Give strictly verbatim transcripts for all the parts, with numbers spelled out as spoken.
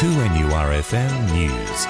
two N U R F M News.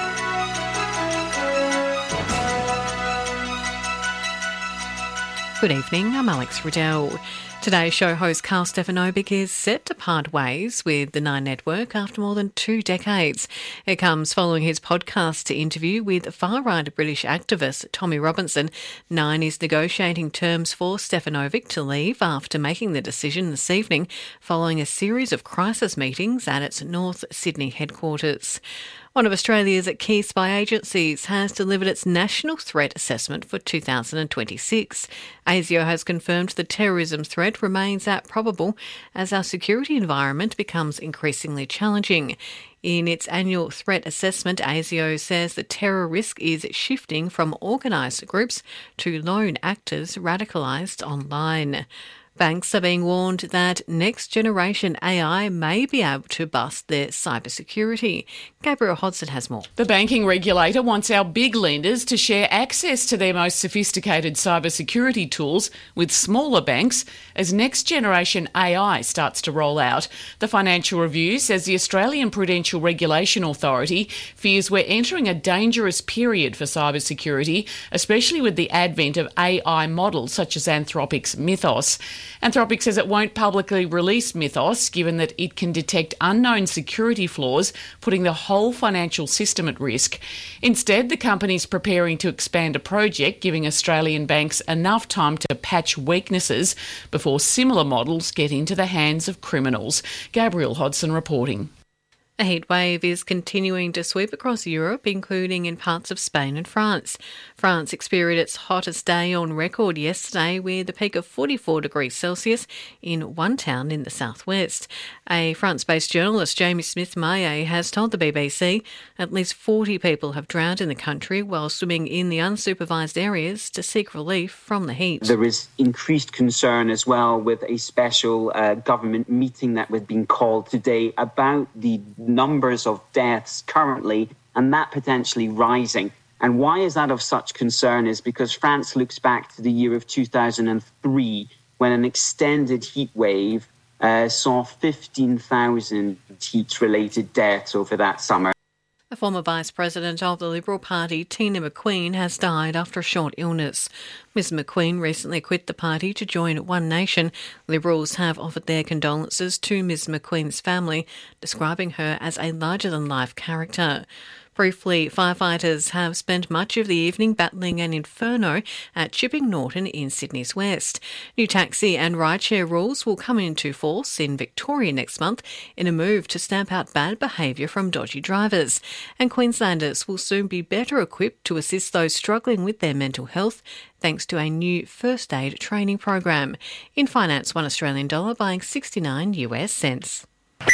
Good evening, I'm Alex Riddell. Today's show host Carl Stefanovic is set to part ways with the Nine Network after more than two decades. It comes following his podcast interview with far-right British activist Tommy Robinson. Nine is negotiating terms for Stefanovic to leave after making the decision this evening following a series of crisis meetings at its North Sydney headquarters. One of Australia's key spy agencies has delivered its National Threat Assessment for two thousand twenty-six. ASIO has confirmed the terrorism threat remains at probable as our security environment becomes increasingly challenging. In its annual threat assessment, ASIO says the terror risk is shifting from organised groups to lone actors radicalised online. Banks are being warned that next-generation A I may be able to bust their cybersecurity. Gabrielle Hodson has more. The banking regulator wants our big lenders to share access to their most sophisticated cybersecurity tools with smaller banks as next-generation A I starts to roll out. The Financial Review says the Australian Prudential Regulation Authority fears we're entering a dangerous period for cybersecurity, especially with the advent of A I models such as Anthropic's Mythos. Anthropic says it won't publicly release Mythos, given that it can detect unknown security flaws, putting the whole financial system at risk. Instead, the company's preparing to expand a project, giving Australian banks enough time to patch weaknesses before similar models get into the hands of criminals. Gabrielle Hodson reporting. A heatwave is continuing to sweep across Europe, including in parts of Spain and France. France experienced its hottest day on record yesterday with a peak of forty-four degrees Celsius in one town in the southwest. A France-based journalist, Jamie Smith-Maillet, has told the B B C at least forty people have drowned in the country while swimming in the unsupervised areas to seek relief from the heat. There is increased concern as well with a special uh, government meeting that was being called today about the numbers of deaths currently and that potentially rising. And why is that of such concern is because France looks back to the year of two thousand three when an extended heat wave uh, saw fifteen thousand heat-related deaths over that summer. A former Vice President of the Liberal Party, Tina McQueen, has died after a short illness. Miz McQueen recently quit the party to join One Nation. Liberals have offered their condolences to Miz McQueen's family, describing her as a larger-than-life character. Briefly, firefighters have spent much of the evening battling an inferno at Chipping Norton in Sydney's west. New taxi and rideshare rules will come into force in Victoria next month in a move to stamp out bad behaviour from dodgy drivers. And Queenslanders will soon be better equipped to assist those struggling with their mental health thanks to a new first aid training program. In finance, one Australian dollar buying sixty-nine US cents.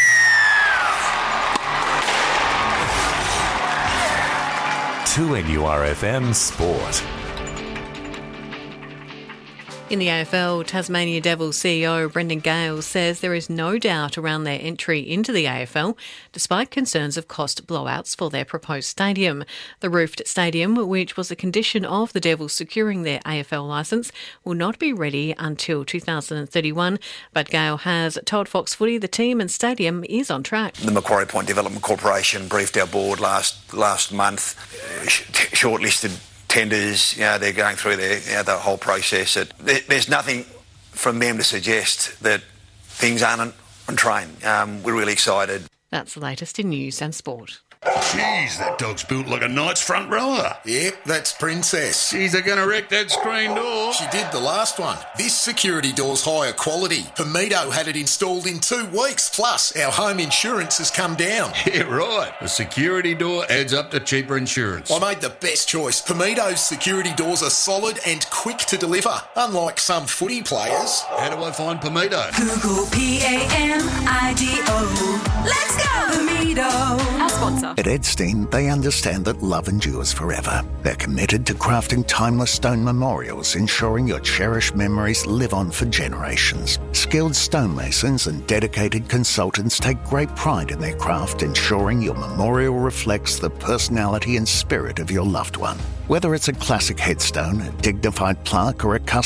two N U R F M Sport. In the A F L, Tasmania Devils C E O Brendan Gale says there is no doubt around their entry into the A F L, despite concerns of cost blowouts for their proposed stadium. The roofed stadium, which was a condition of the Devils securing their A F L licence, will not be ready until two thousand thirty-one, but Gale has told Fox Footy the team and stadium is on track. The Macquarie Point Development Corporation briefed our board last last month, uh, shortlisted tenders, you know, they're going through their, you know, the whole process. It, there, there's nothing from them to suggest that things aren't on train. Um, we're really excited. That's the latest in news and sport. Jeez, that dog's built like a knight's front rower. Yep, that's Princess. Jeez, they're going to wreck that screen door. She did the last one. This security door's higher quality. Pamido had it installed in two weeks. Plus, our home insurance has come down. Yeah, right. The security door adds up to cheaper insurance. I made the best choice. Pamido's security doors are solid and quick to deliver, unlike some footy players. How do I find Pamido? Google P A M I D O. Let's go, Pamido. Our sponsor. At Edstein, they understand that love endures forever. They're committed to crafting timeless stone memorials, ensuring your cherished memories live on for generations. Skilled stonemasons and dedicated consultants take great pride in their craft, ensuring your memorial reflects the personality and spirit of your loved one. Whether it's a classic headstone, a dignified plaque, or a custom